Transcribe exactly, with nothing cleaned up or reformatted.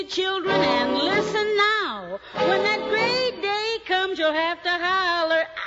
Children, and listen now. When that great day comes, you'll have to holler